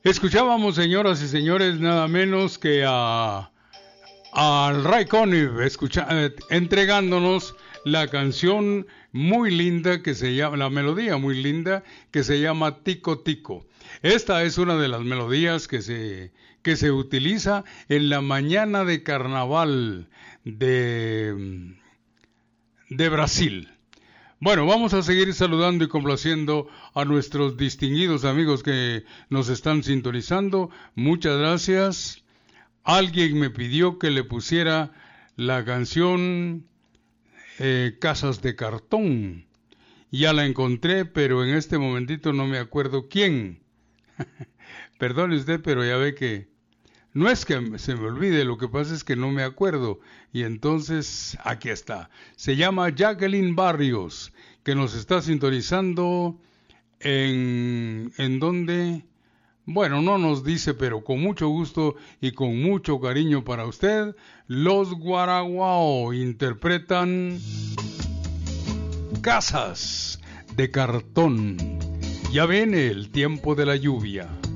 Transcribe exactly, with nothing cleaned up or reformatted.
Escuchábamos, señoras y señores, nada menos que a al Ray Conniff escucha, eh, entregándonos la canción muy linda que se llama, la melodía muy linda que se llama Tico Tico. Esta es una de las melodías que se, que se utiliza en la mañana de carnaval de, de Brasil. Bueno, vamos a seguir saludando y complaciendo a nuestros distinguidos amigos que nos están sintonizando. Muchas gracias. Alguien me pidió que le pusiera la canción eh, Casas de Cartón. Ya la encontré, pero en este momentito no me acuerdo quién. Perdone usted, pero ya ve que no es que se me olvide, lo que pasa es que no me acuerdo. Y entonces, aquí está. Se llama Jacqueline Barrios, que nos está sintonizando en... ¿En dónde? Bueno, no nos dice, pero con mucho gusto y con mucho cariño para usted, los Guaraguao interpretan Casas de Cartón. Ya viene el tiempo de la lluvia.